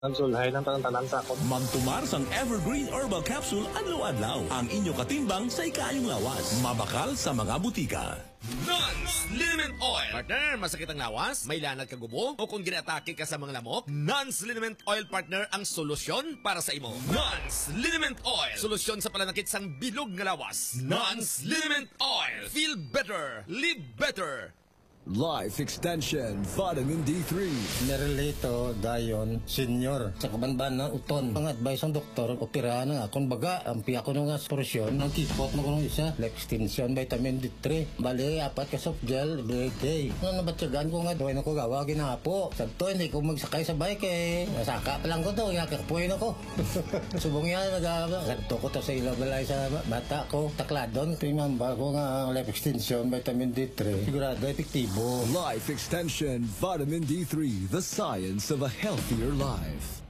Sulhay ng tanan sa akon. Magtumar sang Evergreen Herbal Capsule adlaw-adlaw. Ang inyo katimbang sa ikayong lawas. Mabakal sa mga butika. Nance Liniment Oil. Partner, masakit ang lawas? May lanad ka gubo? O kung ginatake ka sa mga lamok? Nance Liniment Oil, partner, ang solusyon para sa imo. Nance Liniment Oil. Solusyon sa palanakit sang bilog nga lawas. Nance Liniment Oil. Feel better. Live better. Life Extension Vitamin D3. Nerelito dayon senior sa kabanban na uton. Ang advice ng doktor, operahan na akong baga. Ampi ako nga solusyon. Ang kipot mo kung isa. Life Extension Vitamin D3. Bali, apat ka soft gel, day. Ano nabatsagan ko nga, doon ako gawa ginapo. Sabto, hindi ko magsakay sa bike eh. Nasaka pa lang ko to, yakakpuin ako. Subong yan, nagagato ko to sa ilabalay sa bata ko. Takladon, pinamba ko nga ang Life Extension Vitamin D3. Sigurado, efektibo. Life Extension Vitamin D3, the science of a healthier life.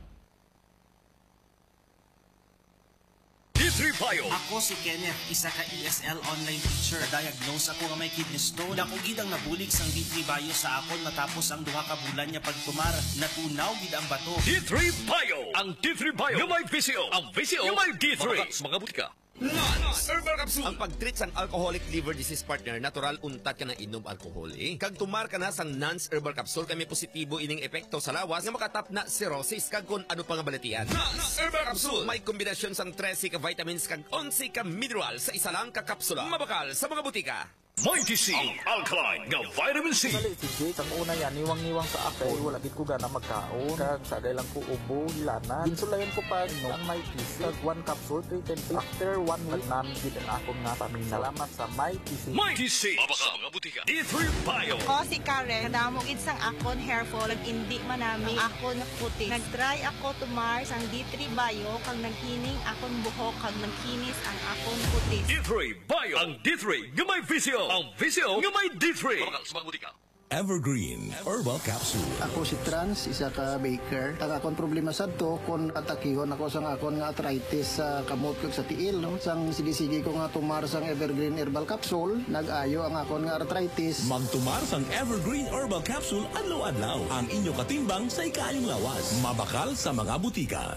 D3 Bio. Ako si Kenneth, isa ka ESL online teacher. Diagnose ako nga may kidney stone. Dako gid ang nabulig sang D3 Bio sa akon matapos ang duha ka bulan niya pagtumar. Natunaw gid ang bato. D3 Bio. Ang D3 Bio. Yung may VCO. Ang VCO. Yung may D3. Mga butika. Nance Herbal Capsule. Ang pag-treat sang alcoholic liver disease, partner, natural untat ka na inom alcohol eh. Kag tumar ka na sang Nance Herbal Capsule kami positibo ining epekto sa lawas nga makatap na cirrhosis kag kun ano pa nga balatian. Nance Herbal Capsule may kombinasyon sang 13 ka vitamins kag 11 ka mineral sa isa lang ka kapsula. Mabakal sa mga butika. Mighty C, ang alkaline nga vitamin C. Dali si Jake, ang una yan, niwang-niwang sa ako. Wala gid ko gana magkaon. Kag sagay lang ko ubo, hilana. Ginsulayan ko pa no, ang Mighty C. Kag 1 capsule, 310. After 1 week, nan-gid ang akong nga pamilya. Salamat sa Mighty C. Mighty C, mabakal mga butika. D3 Bio. O si Karen, kadamo gid sang akon hair fall, indi man nami akon puti. Nagtry ako tumar sang D3 Bio, kag naghining akon buhok, kag nagkinis ang akon puti. D3 Bio. Ang D3 nga may VCO. Ang VCO nga may D3. Mabakal sa mga butika. Evergreen Herbal Capsule. Ako si Trans, isa ka baker. Ang akong problema sa to, kung atakihon ako sang akon nga arthritis sa kamot ko sa tiil, no? Sang sige-sige ko nga tumar sang Evergreen Herbal Capsule, nag-ayo ang akon nga arthritis. Magtumar sang Evergreen Herbal Capsule adlaw-adlaw. Ang inyo katimbang sa ikayong lawas. Mabakal sa mga butika.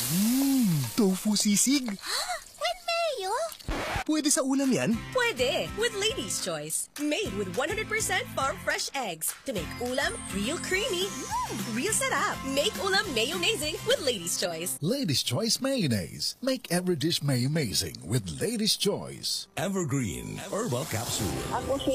Tofu sisig. With mayo? Pwede sa ulam yan? Pwede, with Lady's Choice. Made with 100% farm fresh eggs to make ulam real creamy, real sarap. Make ulam mayo-mazing with Lady's Choice. Lady's Choice Mayonnaise. Make every dish mayo-mazing with Lady's Choice. Evergreen Herbal Capsule. Ako si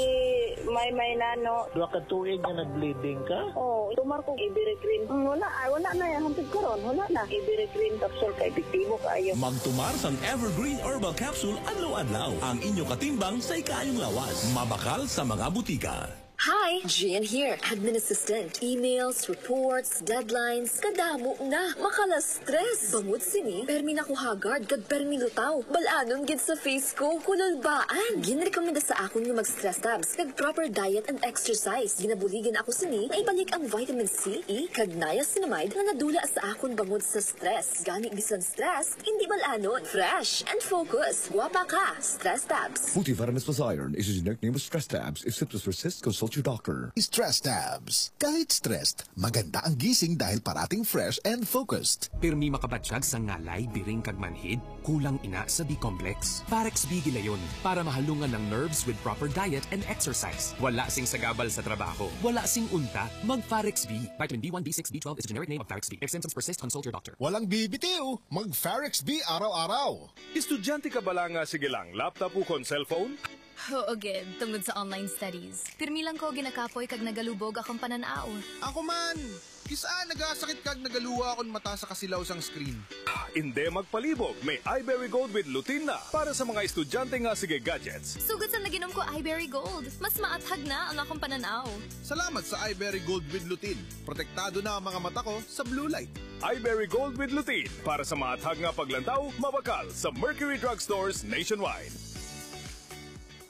May Nano. Dua ka tuig nga nag-bleeding ka? Oh, tumar kong Ibericrin. Wala na yan. Hantid karon, wala na. Ibericrin capsule kay epektibo kaayo. Magtumar sang Evergreen Herbal Capsule adlaw-adlaw. Ang inyo katimbang sa ikayong lawas. Mabakal sa mga butika. Hi, Gian here, admin assistant. Emails, reports, deadlines, kadamo na. Makala-stress. Bangod sini, permi na ko hagard, kag permi lutaw. Balanon gid sa face ko, kunulbaan. Ginrekomenda sa akon nga mag-stress tabs, kag proper diet and exercise. Ginabuligan ako sini, na ibalik ang vitamin C, E, kag niacinamide na nadula sa akon bangod sa stress. Gani bisan stress, hindi balanon. Fresh and focus. Guwapa ka, stress tabs. Multivitamins plus iron is a generic name of stress tabs. If symptoms persist, consult your doctor. Stress tabs. Kahit stressed, maganda ang gising dahil parating fresh and focused. Pirmi makabatsyag sa ngalay, biring kag manhid, kulang ina sa B-complex. Parex B gilayon para mahalungan ng nerves with proper diet and exercise. Wala sing sagabal sa trabaho. Wala sing unta. Mag-Parex B. Vitamin B1, B6, B12 is a generic name of Parex B. If symptoms persist, consult your doctor. Walang bibitiw. Mag-Farex B araw-araw. Estudyante ka bala nga sige lang, laptop o kon cellphone? Oo, gid. Tungod sa online studies. Pirmi lang ko ginakapoy kag nagalubog akong pananaaw. Ako man! Kisaan nagasakit kag nagaluwa akong mata sa kasilaw sang screen. Hindi magpalibog. May iBerry Gold with lutein na para sa mga estudyante nga sige gadgets. Sugod sa naginom ko iBerry Gold. Mas maathag na ang akong pananaaw. Salamat sa iBerry Gold with lutein. Protektado na ang mga mata ko sa blue light. iBerry Gold with lutein para sa maathag nga paglantaw, mabakal sa Mercury Drugstores nationwide.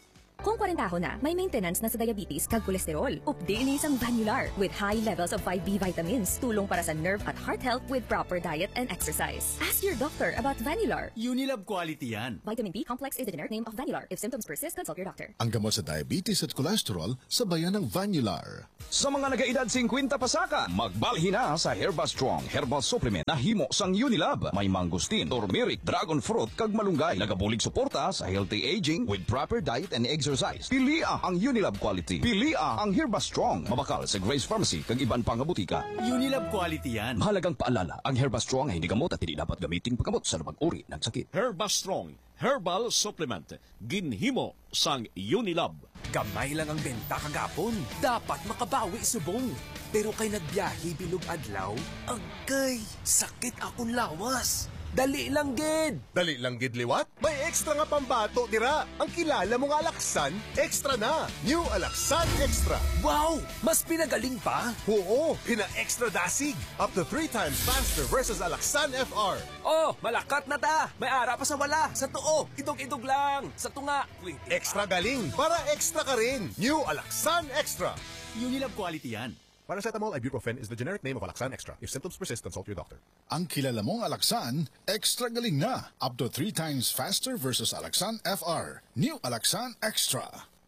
Kung 40 na, may maintenance na sa diabetes kag kolesterol. Updi ni isang Vanular with high levels of 5B vitamins, tulong para sa nerve at heart health with proper diet and exercise. Ask your doctor about Vanular. Unilab quality yan. Vitamin B complex is the generic name of Vanular. If symptoms persist, consult your doctor. Ang gamot sa diabetes at cholesterol, sabayan ng Vanular. Sa mga nagaedad 50 pasaka, magbalhin na sa Herba Strong Herbal Supplement na himo sang Unilab. May mangustin, turmeric, dragon fruit, kag malunggay. Nagabulig suporta sa healthy aging with proper diet and exercise. Pilia ang Unilab quality. Pilia ang Herba Strong. Mabakal sa Grace Pharmacy kag iban pang butika. Unilab quality yan. Mahalagang paalala, ang Herba Strong ay hindi gamot at hindi dapat gamiting paggamot sa lumang uri ng sakit. Herba Strong Herbal Supplement. Ginhimo sang Unilab. Gamay lang ang benta kagapon. Dapat makabawi subong. Pero kay nagbiyahe bilog adlaw, agay, sakit akong lawas. Dali lang gid. Dali lang gid liwat? May extra nga pambato dira. Ang kilala mong Alaksan, extra na. New Alaksan Extra. Wow! Mas pinagaling pa? Oo, pina-extra dasig. Up to 3 times faster versus Alaksan FR. Oh, malakat na ta. May ara pa sa wala. Sa tuo, idog-idog lang. Sa tunga. Extra galing para extra ka rin. New Alaksan Extra. Unilab quality yan. Paracetamol ibuprofen is the generic name of Alaksan Extra. If symptoms persist, consult your doctor. Ang kilala mong Alaksan, extra galing na. Up to 3 times faster versus Alaksan FR. New Alaksan Extra.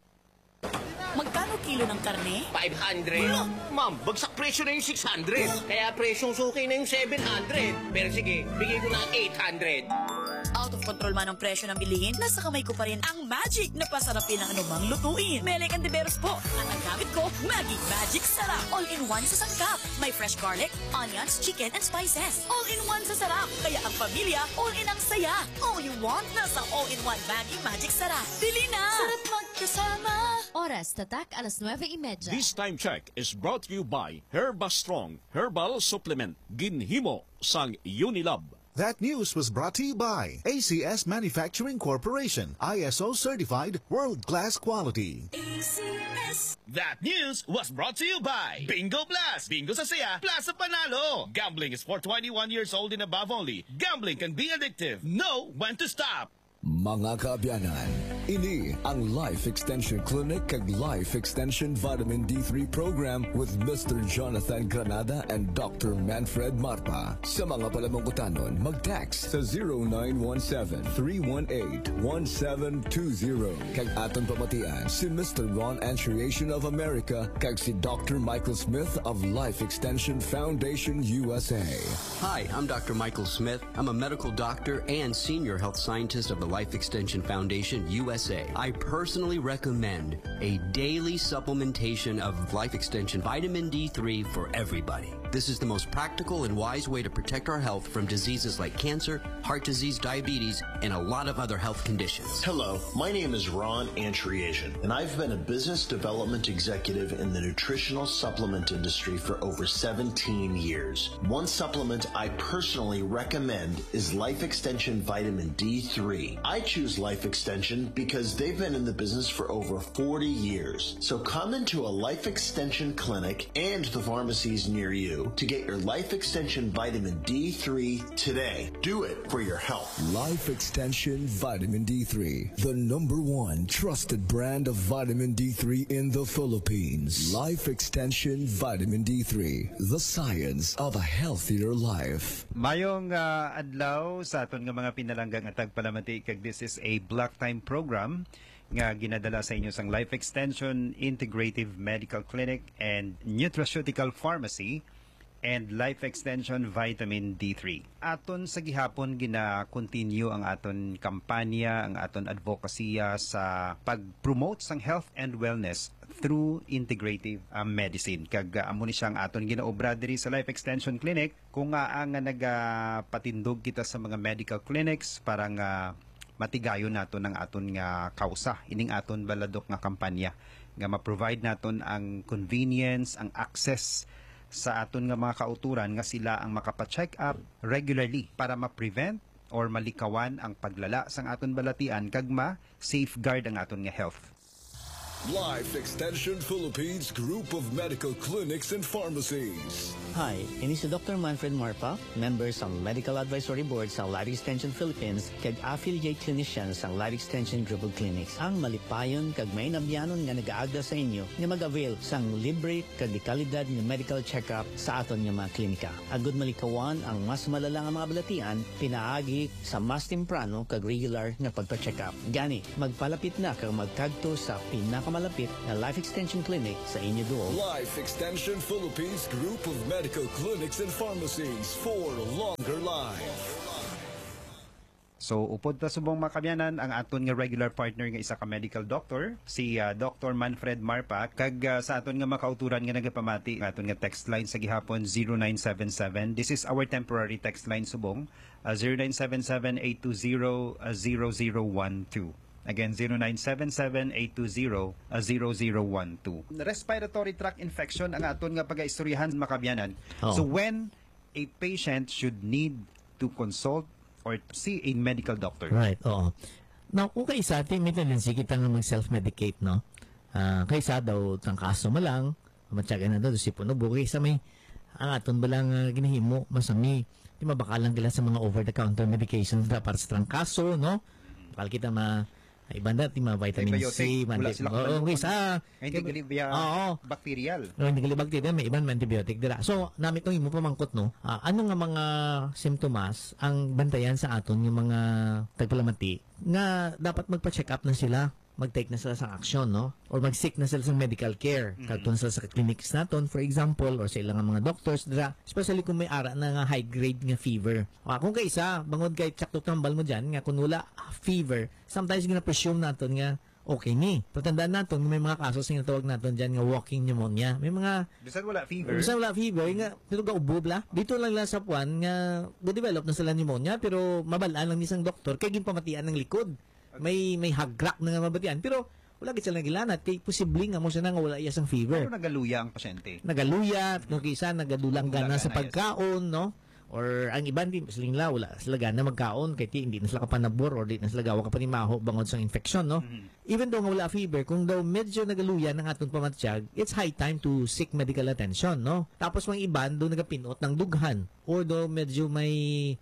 Magkano kilo ng karne? 500. Ma'am, bagsak presyo na yung 600. Kaya presyong suki na yung 700. Pero sige, bigay ko na 800. Out of control man ang presyo ng bilihin, nasa kamay ko pa rin ang magic na pasarapin ng anumang lutuin. Melek and Diveros po. At ang gamit ko, Maggi Magic Sarap. All-in-one sa sangkap. May fresh garlic, onions, chicken, and spices. All-in-one sa sarap. Kaya ang pamilya, all-in ang saya. All you want, nasa all-in-one Maggi Magic Sarap. Bili na! Sarap magkasama. Oras, tatak, alas 9:30. This time check is brought to you by Herba Strong Herbal Supplement. Ginhimo sang Unilab. That news was brought to you by ACS Manufacturing Corporation, ISO certified world-class quality. ACS. That news was brought to you by Bingo Blast. Bingo sa saya, plus sa panalo. Gambling is for 21 years old and above only. Gambling can be addictive. Know when to stop. Mga kaabyanan, ini ang Life Extension Clinic kag Life Extension Vitamin D3 Program with Mr. Jonathan Granada and Dr. Manfred Marpa. Sa mga palamangkutanon, mag-text sa 0917-318-1720. Kag aton pamatian si Mr. Ron Anchuriation of America kag si Dr. Michael Smith of Life Extension Foundation USA. Hi, I'm Dr. Michael Smith. I'm a medical doctor and senior health scientist of the Life Extension Foundation USA. I personally recommend a daily supplementation of Life Extension Vitamin D3 for everybody. This is the most practical and wise way to protect our health from diseases like cancer, heart disease, diabetes, and a lot of other health conditions. Hello, my name is Ron Anchuriation, and I've been a business development executive in the nutritional supplement industry for over 17 years. One supplement I personally recommend is Life Extension Vitamin D3. I choose Life Extension because they've been in the business for over 40 years. So come into a Life Extension clinic and the pharmacies near you to get your Life Extension Vitamin D3 today. Do it for your health. Life Extension Vitamin D3, the #1 trusted brand of vitamin D3 in the Philippines. Life Extension Vitamin D3, the science of a healthier life. Mayong adlaw sa aton nga mga pinalanggang atag palamati kag this is a block time program nga ginadala sa inyo sang Life Extension Integrative Medical Clinic and Nutraceutical Pharmacy and Life Extension Vitamin D3. Aton sa gihapon gina-continue ang aton kampanya, ang aton advokasya sa pag-promote sang health and wellness through integrative medicine. Kag amo ni siyang aton ginaobra diri sa Life Extension Clinic kung ang nagapatindog kita sa mga medical clinics para nga matigayon naton ang aton nga kausa ining aton baladok nga kampanya nga ma-provide naton ang convenience, ang access sa aton nga mga kauturan nga sila ang makapa-check up regularly para ma-prevent or malikawan ang paglala sang aton balatian kag ma-safeguard ang aton nga health. Life Extension Philippines Group of Medical Clinics and Pharmacies. Hi, ini si Dr. Manfred Marpa, member sa Medical Advisory Board sa Life Extension Philippines kag affiliate clinician sa Life Extension Group of Clinics. Ang malipayon kag may nabyanon nga nagaagda sa inyo nga mag-avail sang libre kag di kalidad nga medical check-up sa aton nga mga klinika. Agud malikawan ang mas malala nga mga balatian pinaagi sa mas temprano kag regular nga pagpa-check-up. Gani, magpalapit na kag magkadto sa pinakamalapit na Life Extension Clinic sa inyo duol. Life Extension Philippines Group of Medical Clinics and Pharmacies for longer life. So, upod ta subong makabyanan ang aton nga regular partner nga isa ka medical doctor, si Dr. Manfred Marpa, kag sa aton nga makauturan nga nagapamati ang aton nga text line sa gihapon 0977. This is our temporary text line subong, 0977-820-0012. Again, 0977-820-0012. Respiratory tract infection ang aton nga pag-aistoryahan makabyanan. So, when a patient should need to consult or see a medical doctor. Right, oo. Now, kung kaisa, may tendency kita nga mag-self-medicate, no? Kaisa daw, tang kaso mo lang, matyaga na daw, sipon no, kaysa may, ang aton ba lang ginahimo, masami, di mabakalang kila sa mga over-the-counter medications na para sa trangkaso, no? Bakal kita ibanda ti mga vitamin C, wala sila hindi bacterial. Hindi gali bacterial, may ibang antibiotic dira. So, namit itong imo pamangkot, no? Ano nga mga simptomas ang bantayan sa aton yung mga tagpalamati nga dapat magpa-check up na sila, mag-take na sila sa action, no? Or mag-seek na sila sa medical care. Katulad sila sa clinics naton, for example, or sa ilang mga doctors dira, especially kung may ara na nga high-grade nga fever. Kung kaisa, bangod kay tsakto tambal mo dyan, nga kung wala fever, sometimes gina-presume naton nga okay ni. Patandaan naton may mga kasos nga tawag naton dyan nga walking pneumonia. May mga bisan wala fever. Bisan wala fever nga pero gaubo bla. Dito lang sa puan nga develop na sila pneumonia pero mabalaan lang isang doktor kay ginpamatian ng likod. May hagrak na nga mabatian pero wala gid sila nagilanat kay posibleng nga mo siya nga wala iya sang fever. Pero nagaluya ang pasyente. Nagaluya, no kaysa nagadulang gana sa pagkaon, no? Or ang iban din sila wala sila gana magkaon kay hindi na sila kapanabor or di na sila gawa ka panimaho bangod sa infection, no? Even though nga wala fever, kung daw medyo nagaluya ng atong pamatsyag, it's high time to seek medical attention, no? Tapos mga iban do nagapinot ng dughan or do medyo may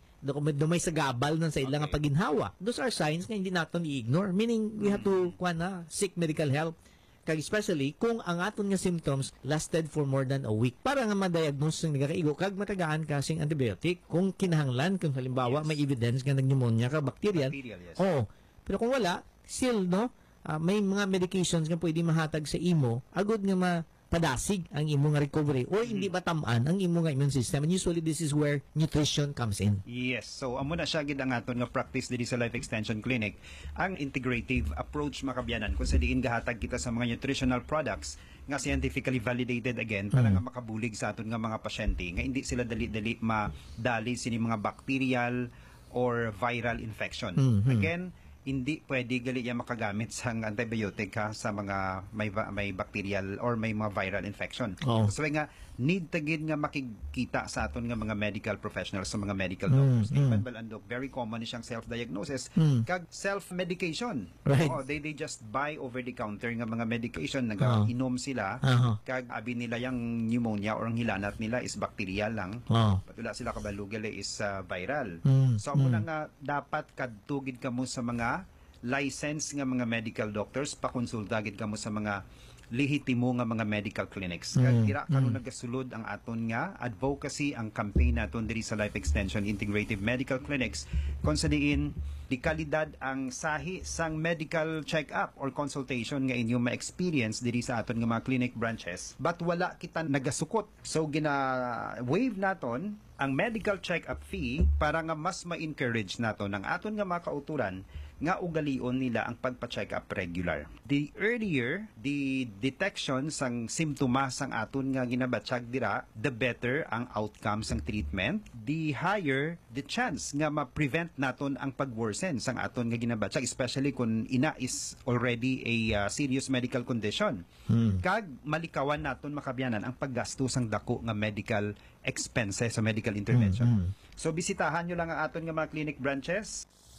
sagabal nun sa ilang paginhawa. Those are signs nga hindi natin i-ignore. Meaning, we have to seek medical help. Kag especially, kung ang aton nga symptoms lasted for more than a week. Para nga ma-diagnose ng nagakaigo, kag matagaan kasing antibiotic. Kung kinahanglan, kung halimbawa, may evidence nga nag-pneumonia ka, bacterial. Yes. Oh, pero kung wala, still, no, may mga medications nga pwede mahatag sa imo, agud nga padasig ang imong recovery or hindi batamaan ang imong immune system. And usually this is where nutrition comes in. Yes. So amo na siya gid ang aton nga practice diri sa Life Extension Clinic, ang integrative approach makabyanan kung sa diin gahatag kita sa mga nutritional products nga scientifically validated again para nga makabulig sa aton nga mga pasyente nga hindi sila dali-dali madali sini mga bacterial or viral infection. Again, hindi pwede gali yan makagamit sa antibiotic sa mga may bacterial or may mga viral infection. So nga need tagid nga makikita sa aton nga mga medical professionals sa mga medical doctors. Very common siyang self-diagnosis kag self-medication. Right. They just buy over the counter nga mga medication, nag-inom sila kag abi nila yung pneumonia or ang hilanat nila is bacterial lang. Patula sila kabalo gali is viral. So amo na nga dapat kadtugid kamo sa mga license nga mga medical doctors, pakonsulta gid kamo sa mga lehitimo nga mga medical clinics. Kag dira karon nagasulod ang aton nga advocacy, ang campaign naton diri sa Life Extension Integrative Medical Clinics kung sa diin di kalidad ang sahi sang medical check-up or consultation nga inyo ma-experience diri sa aton nga mga clinic branches, but wala kita nagasukot. So gina-waive naton ang medical check-up fee para nga mas ma-encourage naton ang aton nga mga kauturan nga ugalion nila ang pagpa-check up regular. The earlier the detection sang simptomas sang aton nga ginabatsyag dira, the better ang outcome sang treatment, the higher the chance nga ma-prevent naton ang pag-worsen sang aton nga ginabatsyag, especially kung ina is already a serious medical condition. Kag malikawan naton makabyanan ang paggasto sang dako nga medical expenses sa medical intervention. So bisitahan nyo lang ang aton nga mga clinic branches.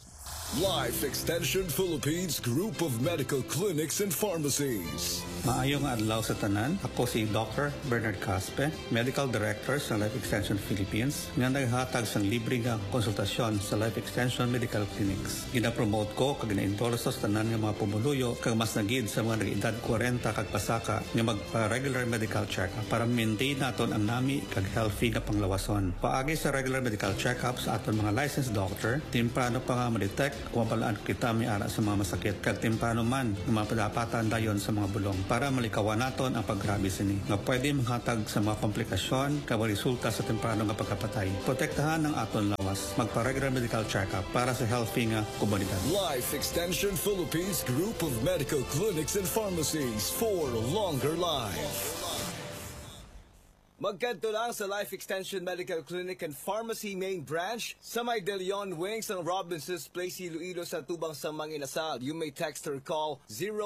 Life Extension Philippines Group of Medical Clinics and Pharmacies. Maayong adlaw sa tanan. Ako si Dr. Bernard Caspe, Medical Director sa Life Extension Philippines, nga naghatag sa libre nga konsultasyon sa Life Extension Medical Clinics. Gina-promote ko kag gina-endorse sa tanan nga mga pumuluyo kag mas nagid sa mga nag-edad 40 kag pasaka nga magpa-regular medical check-up para maintain naton ang nami kag healthy nga panglawason. Paagi sa regular medical check-up sa aton mga licensed doctor, timprano pa nga ma-detect kung palaan kita may ara sa mga masakit kag timprano man nga mapadapatan dayon sa mga bulong para malikawan naton ang paggrabe sini nga pwede manghatag sa mga komplikasyon kag resulta sa temprano nga pagkapatay. Protektahan ang aton lawas. Magpa-regular medical check-up para sa healthy nga komunidad. Life Extension Philippines Group of Medical Clinics and Pharmacies for longer life. Magkanto lang sa Life Extension Medical Clinic and Pharmacy Main Branch sa may De Leon Wings ng Robinson's Place, Iloilo sa Tubang Samang Inasal. You may text or call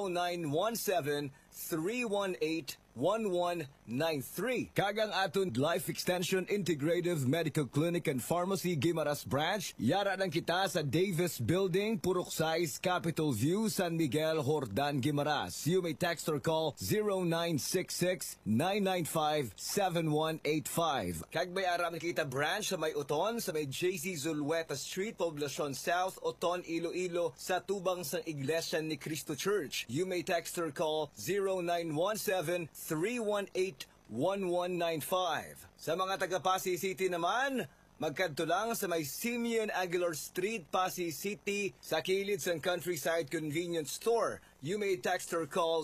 0917-318-1193. Kagang aton Life Extension Integrative Medical Clinic and Pharmacy Guimaras Branch. Yara ng kita sa Davis Building, Purok Size, Capitol View, San Miguel, Hordan, Guimaras. You may text or call 0966-995-7185. Kag may aram kita branch sa may Uton, sa may JC Zulueta Street, Poblacion South, Uton, Iloilo, sa Tubang sa Iglesia ni Cristo Church. You may text or call 0917-318-1195. Sa mga taga Pasay City naman, magkanto lang sa may Simeon Aguilar Street, Pasay City, sa kilid sa Countryside Convenience Store. You may text or call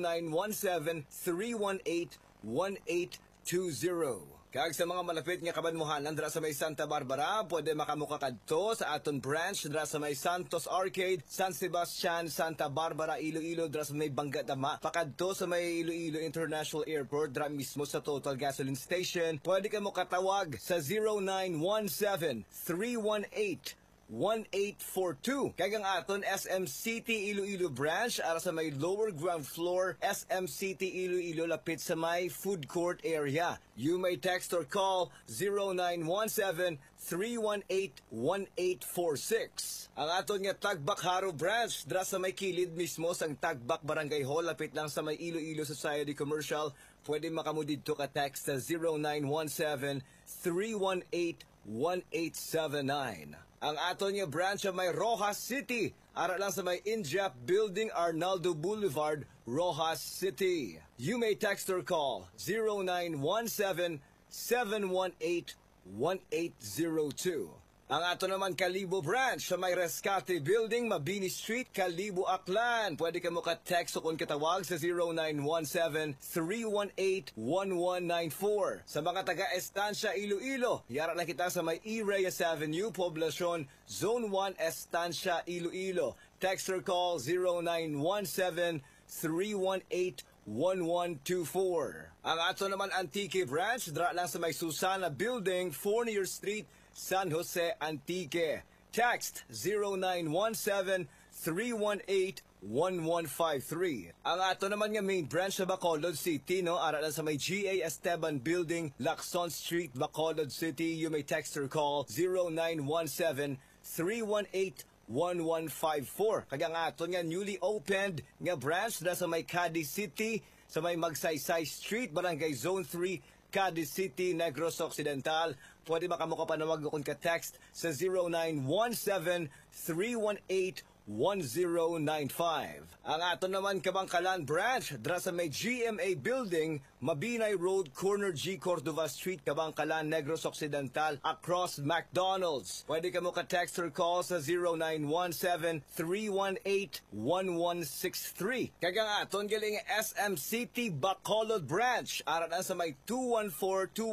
0917-318-1820. Kag sa mga malapit nga kabanmuhanan dira sa may Santa Barbara, pwede makamuka kadto sa aton branch dira sa may Santos Arcade, San Sebastian, Santa Barbara, Iloilo, dira sa may Banggadama. Pakadto sa may Iloilo International Airport, dira mismo sa Total Gasoline Station. Pwede ka mo katawag sa 0917-318-1842. Kag ang aton SM City Iloilo branch ara sa may lower ground floor, SM City Iloilo lapit sa may food court area. You may text or call 0917-318-1846. Ang aton nga Tagbak Haro branch dira sa may kilid mismo sang Tagbak Barangay Hall lapit lang sa may Iloilo Society Commercial. Pwede makamudid to ka text sa 0917-318-1879. Ang aton nga branch sa may Rojas City, ara lang sa may Injap Building, Arnaldo Boulevard, Rojas City. You may text or call 0917-718-1802. Ang ato naman Kalibo branch sa may Rescate Building, Mabini Street, Kalibo, Aklan. Pwede ka mo ka-text o kung katawag sa 0917-318-1194. Sa mga taga-Estancia, Iloilo, yara lang kita sa may E. Reyes Avenue, Poblacion, Zone 1, Estancia, Iloilo. Text or call 0917-318-1124. Ang ato naman Antique branch, dra lang sa may Susana Building, Fournier Street, San Jose, Antique. Text 0917-318-1153. Ang ato naman nga main branch sa Bacolod City, no? Ara lang sa may GA Esteban Building, Lacson Street, Bacolod City. You may text or call 0917-318-1154. Kaya nga ato nga newly opened nga branch na sa may Cadiz City, sa may Magsaysay Street, Barangay Zone 3, Cadiz City, Negros Occidental. Pwede makamuka panawag kung ka-text sa 0917-318-1095. Ang ato naman Kabangkalan branch, dra sa may GMA Building, Mabinay Road, Corner G. Cordova Street, Kabangkalan, Negros Occidental, across McDonald's. Pwede ka mo ka-text or call sa 0917-318-1163. Kagang aton galing SM City Bacolod branch, aran sa may 214